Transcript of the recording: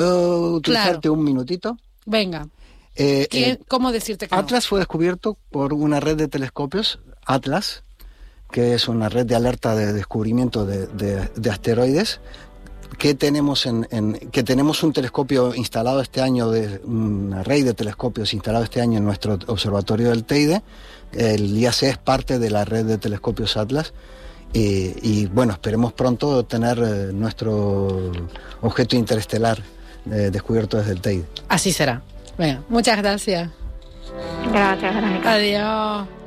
¿Puedo utilizarte un minutito? Venga. ¿Cómo decirte que Atlas fue descubierto por una red de telescopios, Atlas, que es una red de alerta de descubrimiento de asteroides, que tenemos un telescopio instalado este año, un array de telescopios instalado este año en nuestro observatorio del Teide. El IAC es parte de la red de telescopios Atlas y bueno, esperemos pronto tener nuestro objeto interestelar descubierto desde el Teide. Así será. Venga, muchas gracias. Gracias, Verónica. Adiós.